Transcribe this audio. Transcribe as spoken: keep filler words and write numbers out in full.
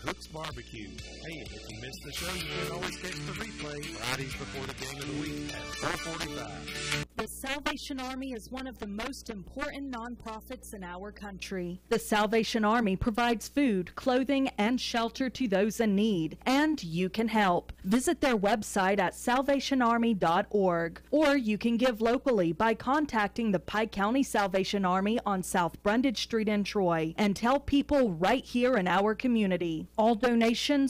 Hooks Barbecue. Hey, if you missed the show, you can always catch the replay Fridays before the game of the week at four forty-five. The Salvation Army is one of the most important nonprofits in our country. The Salvation Army provides food, clothing, and shelter to those in need, and you can help. Visit their website at salvation army dot org, or you can give locally by contacting the Pike County Salvation Army on South Brundage Street in Troy and tell people right here in our community. All donations